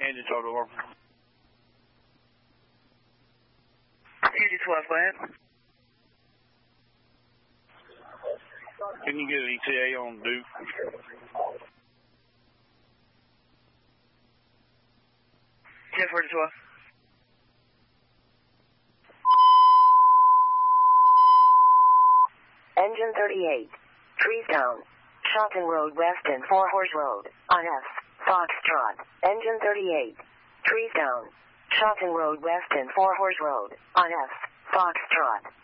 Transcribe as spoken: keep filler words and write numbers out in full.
Engine total over. Fuji twelve, go ahead. Can you get an E T A on Duke? ten forty twelve. Engine thirty-eight. Trees down. Shotton Road West and Four Horse Road, on F. Foxtrot. Engine thirty-eight. Trees down. Shotton Road West and Four Horse Road, on F. Foxtrot.